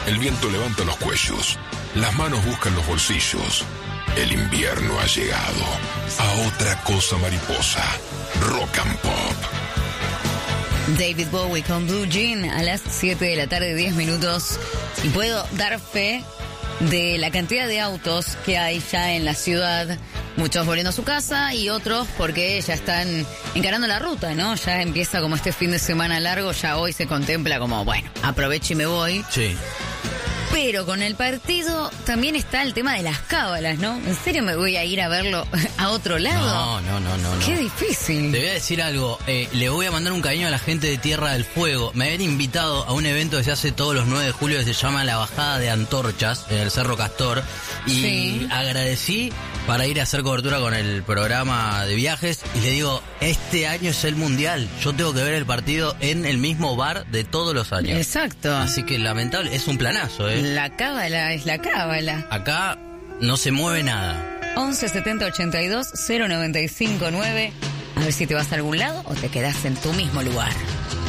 El viento levanta los cuellos, las manos buscan los bolsillos. El invierno ha llegado a otra cosa mariposa. Rock and Pop. David Bowie con Blue Jean a las 7 de la tarde, 10 minutos. Y puedo dar fe de la cantidad de autos que hay ya en la ciudad. Muchos volviendo a su casa y otros porque ya están encarando la ruta, ¿no? Ya empieza como este fin de semana largo, ya hoy se contempla como, bueno, aprovecho y me voy. Sí. Pero con el partido también está el tema de las cábalas, ¿no? ¿En serio me voy a ir a verlo a otro lado? No. Qué difícil. Te voy a decir algo, le voy a mandar un cariño a la gente de Tierra del Fuego. Me habían invitado a un evento que se hace todos los 9 de julio que se llama La Bajada de Antorchas en el Cerro Castor. Y sí, agradecí para ir a hacer cobertura con el programa de viajes y le digo, este año es el Mundial, yo tengo que ver el partido en el mismo bar de todos los años. exacto. Así que lamentable, es un planazo, La cábala es la cábala. Acá no se mueve nada. 11 70 82 095 9. A ver si te vas a algún lado o te quedas en tu mismo lugar.